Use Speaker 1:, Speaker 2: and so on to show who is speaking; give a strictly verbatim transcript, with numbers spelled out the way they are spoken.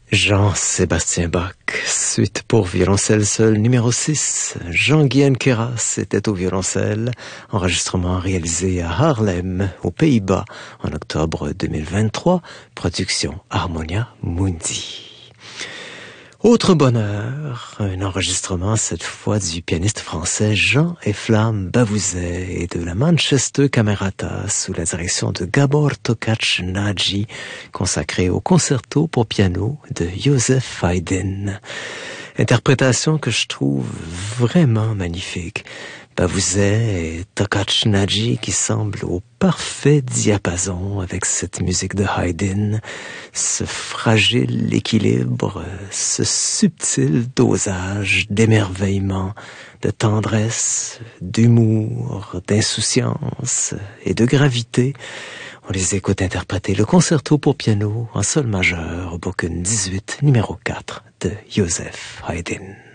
Speaker 1: Jean-Sébastien Bach, suite pour violoncelle seul numéro six. Jean-Guyen Queyras était au violoncelle, enregistrement réalisé à Haarlem, aux Pays-Bas, en octobre deux mille vingt-trois, production Harmonia Mundi. Autre bonheur, un enregistrement cette fois du pianiste français Jean-Eflamme Bavouzet et de la Manchester Camerata sous la direction de Gabor Tokacs Naji, consacré au concerto pour piano de József Haydn. Interprétation que je trouve vraiment magnifique. Bavouzet et Tokacs Naji qui semblent au parfait diapason avec cette musique de Haydn, ce fragile équilibre, ce subtil dosage d'émerveillement, de tendresse, d'humour, d'insouciance et de gravité. On les écoute interpréter le concerto pour piano en sol majeur, Boken dix-huit, numéro quatre de József Haydn.